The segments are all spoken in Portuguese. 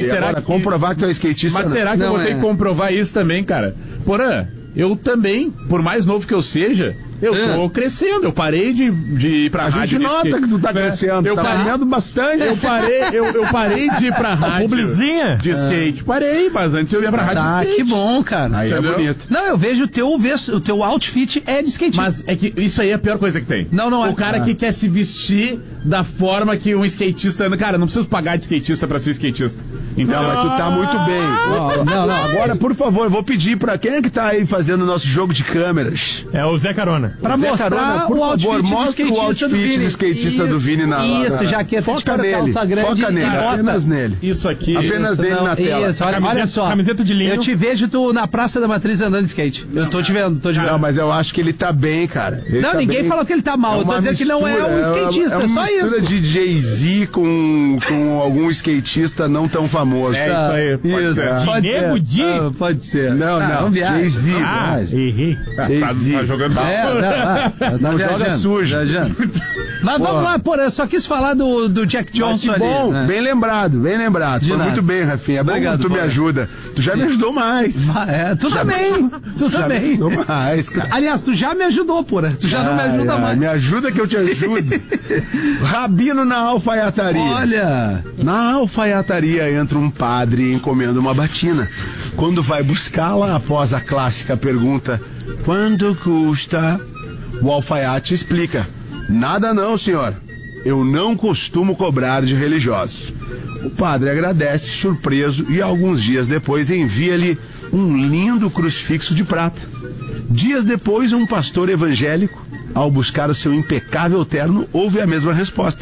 será agora comprovar que tu é skatista... Mas será que eu vou ter que comprovar isso também, cara? Porã, eu também, por mais novo que eu seja, eu tô crescendo. Eu parei de ir pra rádio. A gente nota que tu tá crescendo, tá caminhando bastante. Eu parei de ir pra rádio. Publizinha? De skate. Parei, mas antes eu ia pra rádio de skate. Que bom, cara. Aí entendeu? é bonito. Não, eu vejo o teu outfit é de skatista. Mas é que isso aí é a pior coisa que tem. Não é. O cara que quer se vestir da forma que um skatista... Cara, não preciso pagar de skatista pra ser skatista. Então, mas tu tá muito bem. Não. Agora, por favor, eu vou pedir pra quem é que tá aí fazendo o nosso jogo de câmeras. É o Zé Carona. Pra mostrar o outfit do skatista do Vini na Isso, jaqueta foca de nele, calça grande. foca nele, apenas nele. Isso aqui... Apenas nele na tela. Isso, olha só. Camiseta de linho. Eu te vejo tu na Praça da Matriz andando de skate. Eu tô te vendo. Não, mas eu acho que ele tá bem, cara. Ninguém falou que ele tá mal. Eu tô dizendo que não é um skatista, é só isso. É uma mistura de Jay-Z com algum skatista não tão famoso. É isso aí, pode ser. Nego Di? Pode ser. Não, Jay-Z. Errei. Jay-Z. Tá jogando mal. Não joga sujo. Mas vamos lá, porra, só quis falar do Jack Johnson ali. Bom, bem lembrado. Foi muito bem, Rafinha. É bom que tu me ajuda. Tu já me ajudou mais. Tu também. Já me ajudou mais, cara. Aliás, tu já me ajudou, porra. Tu já não me ajuda mais. Me ajuda que eu te ajudo. Rabino na alfaiataria. Olha. Na alfaiataria entra um padre e encomenda uma batina. Quando vai buscá-la, após a clássica pergunta: quanto custa? O alfaiate explica: nada não, senhor. Eu não costumo cobrar de religiosos. O padre agradece, surpreso, e alguns dias depois envia-lhe um lindo crucifixo de prata. Dias depois, um pastor evangélico, ao buscar o seu impecável terno, ouve a mesma resposta: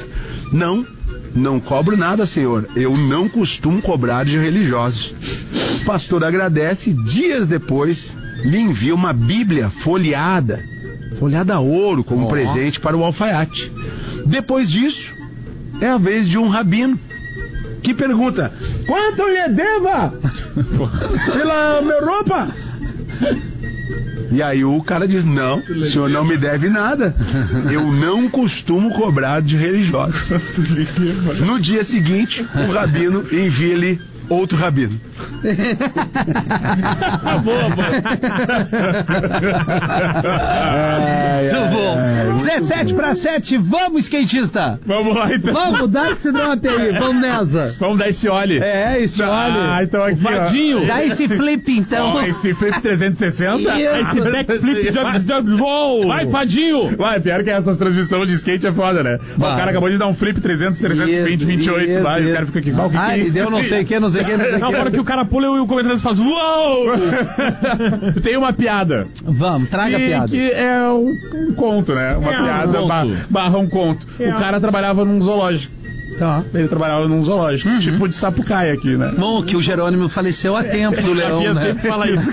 não cobro nada, senhor. Eu não costumo cobrar de religiosos. O pastor agradece, dias depois, lhe envia uma Bíblia folheada a ouro como presente para o alfaiate. Depois disso, é a vez de um rabino que pergunta: quanto lhe deva pela minha roupa? E aí o cara diz: não, o senhor não me deve nada. Eu não costumo cobrar de religiosos. No dia seguinte, o rabino envia-lhe outro rabino. Boa. Muito bom. 17:07, vamos, skatista. Vamos lá, então. Vamos, dá esse drop aí, vamos nessa. Vamos dar esse olhe. Esse olhe. Então aqui, Vadinho. Dá esse flip, então. Esse flip 360. Esse backflip. Vai, Fadinho. Vai, pior que essas transmissões de skate é foda, né? O cara acabou de dar um flip 300, 320, 28 lá, e o cara fica aqui. Ai, deu não sei o que. Agora que o cara pula e o comentário faz uou! Tem uma piada. Vamos, traga a piada. Que é um conto, né? Uma piada barra um conto. O cara trabalhava num zoológico. Tá. Ele trabalhava num zoológico, tipo de Sapucaia aqui, né? Bom, que o Jerônimo faleceu a tempo do leão, né? sempre fala isso.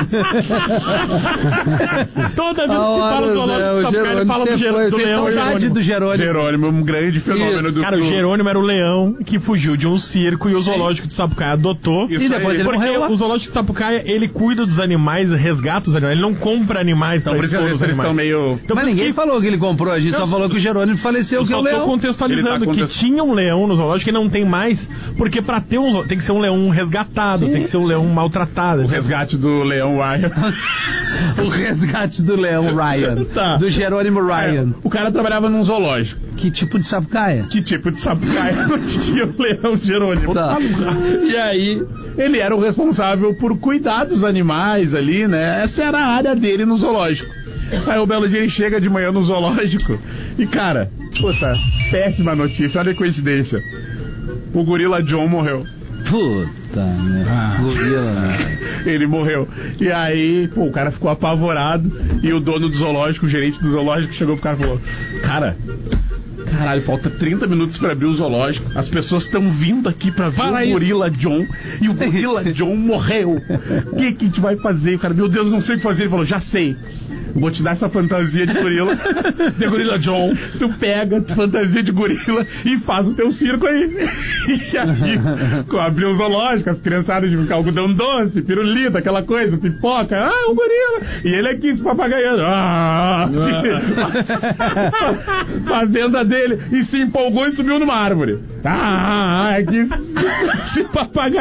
Toda vez que se fala do zoológico de Sapucaia, ele fala do leão. Saudade do Jerônimo. Jerônimo, um grande fenômeno do... Cara, o Jerônimo era o leão que fugiu de um circo e o zoológico de Sapucaia adotou. E depois ele morreu lá. O zoológico de Sapucaia, ele cuida dos animais, resgata os animais, ele não compra animais pra expor os animais. Meio... Então, mas ninguém falou que ele comprou, a gente só falou que o Jerônimo faleceu, que é o leão. Eu tô contextualizando que tinha um leão no zoológico e não tem mais, porque pra ter tem que ser um leão resgatado, tem que ser um leão maltratado. O resgate do leão Ryan. O resgate do leão Ryan. Tá. Do Jerônimo Ryan. O cara trabalhava num zoológico. Que tipo de Sapucaia? Que tipo de Sapucaia onde tinha o leão Jerônimo. Tá. E aí, ele era o responsável por cuidar dos animais ali, né? Essa era a área dele no zoológico. Aí o belo dia ele chega de manhã no zoológico e, cara, puta, péssima notícia, olha a coincidência. O gorila John morreu. Puta, né? Gorila, né? Ele morreu. E aí, o cara ficou apavorado e o dono do zoológico, o gerente do zoológico, chegou pro cara e falou: caralho, falta 30 minutos pra abrir o zoológico. As pessoas estão vindo aqui pra ver o gorila John. E o gorila John morreu. O que a gente vai fazer? O cara, meu Deus, não sei o que fazer. Ele falou: já sei. Vou te dar essa fantasia de gorila, de gorila John. Tu pega a fantasia de gorila e faz o teu circo aí. E aí, abriu o zoológico, as criançadas de algodão doce, pirulito, aquela coisa, pipoca. O gorila. E ele aqui se papagaiando. Fazenda dele. E se empolgou e subiu numa árvore. Aqui se papagaiando.